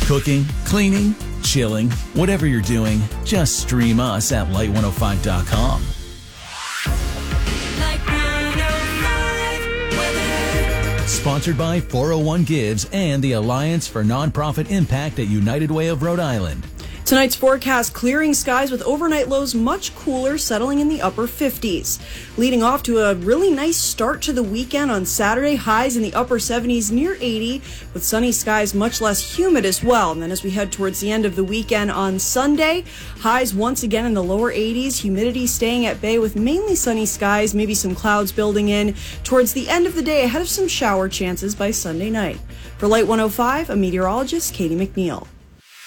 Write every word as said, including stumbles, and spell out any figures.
Cooking, cleaning, chilling, whatever you're doing, just stream us at light one oh five dot com. Sponsored by four oh one Gives and the Alliance for Nonprofit Impact at United Way of Rhode Island. Tonight's forecast, clearing skies with overnight lows much cooler, settling in the upper fifties. Leading off to a really nice start to the weekend on Saturday, highs in the upper seventies near eighty, with sunny skies much less humid as well. And then as we head towards the end of the weekend on Sunday, highs once again in the lower eighties, humidity staying at bay with mainly sunny skies, maybe some clouds building in towards the end of the day ahead of some shower chances by Sunday night. For Light one oh five, a meteorologist, Katie McNeil.